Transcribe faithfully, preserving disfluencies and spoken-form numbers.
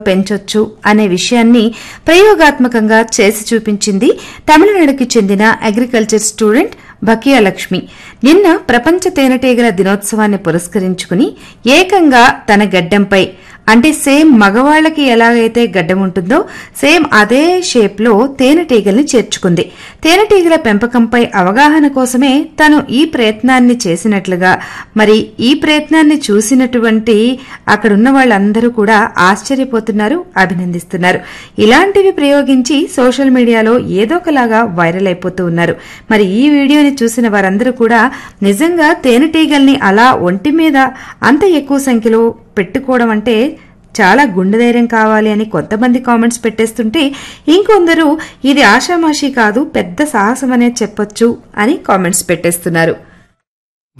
పెంచొచ్చు అనే విషయాన్ని ప్రయోగాత్మకంగా చేసి చూపించింది తమిళనాడుకి చెందిన అగ్రికల్చర్ స్టూడెంట్ బకియా లక్ష్మి. నిన్న ప్రపంచ తేనెటీగల దినోత్సవాన్ని పురస్కరించుకుని ఏకంగా తన గడ్డంపై, అంటే సేమ్ మగవాళ్లకి ఎలాగైతే గడ్డం ఉంటుందో సేమ్ అదే షేప్ లో తేనెటీగల్ని చేర్చుకుంది. తేనెటీగల పెంపకంపై అవగాహన కోసమే తను ఈ ప్రయత్నాన్ని చేసినట్లుగా, మరి ఈ ప్రయత్నాన్ని చూసినటువంటి అక్కడున్న వాళ్ళందరూ కూడా ఆశ్చర్యపోతున్నారు, అభినందిస్తున్నారు. ఇలాంటివి ప్రయోగించి సోషల్ మీడియాలో ఏదో ఒకలాగా వైరల్ అయిపోతూ ఉన్నారు. మరి ఈ వీడియోని చూసిన వారందరూ కూడా నిజంగా తేనెటీగల్ని అలా ఒంటి మీద అంత ఎక్కువ సంఖ్యలో పెట్టుకోవడం అంటే చాలా గుండె ధైర్యం కావాలి అని కొంతమంది కామెంట్స్ పెట్టేస్తుంటే, ఇంకొందరు ఇది ఆషామాషీ కాదు, పెద్ద సాహసం అనే చెప్పొచ్చు అని కామెంట్స్ పెట్టేస్తున్నారు.